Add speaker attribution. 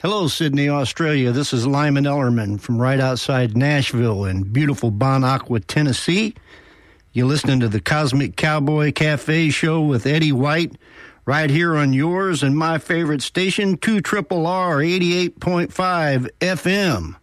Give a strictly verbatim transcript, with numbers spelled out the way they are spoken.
Speaker 1: Hello, Sydney, Australia. This is Lyman Ellerman from right outside Nashville in beautiful Bon Aqua, Tennessee. You're listening to the Cosmic Cowboy Cafe show with Eddie White right here on yours and my favorite station, two R R R eighty-eight point five F M.